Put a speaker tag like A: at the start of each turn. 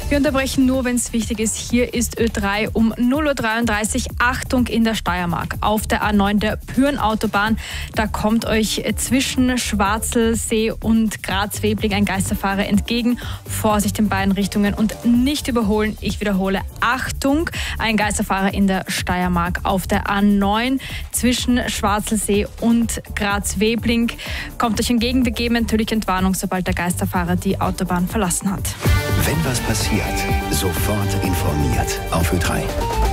A: Wir unterbrechen nur, wenn es wichtig ist. Hier ist Ö3 um 0:33 Uhr. Achtung in der Steiermark. Auf der A9 der Pyhrn-Autobahn. Da kommt euch zwischen Schwarzelsee und Graz-Webling ein Geisterfahrer entgegen. Vorsicht in beiden Richtungen und nicht überholen. Ich wiederhole, Achtung, ein Geisterfahrer in der Steiermark. Auf der A9 zwischen Schwarzelsee und Graz-Webling kommt euch entgegen. Wir geben natürlich Entwarnung, sobald der Geisterfahrer die Autobahn verlassen hat.
B: Wenn was passiert, sofort informiert auf Ö3.